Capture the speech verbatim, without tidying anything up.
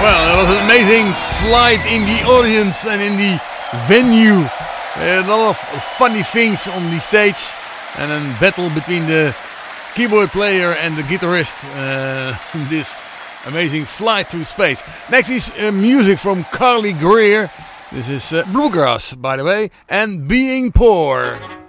Well, there was an amazing flight in the audience and in the venue. A lot of funny things on the stage and a battle between the keyboard player and the guitarist. Uh, this amazing flight through space. Next is uh, music from Carly Greer. This is uh, Bluegrass, by the way, and Being Poor.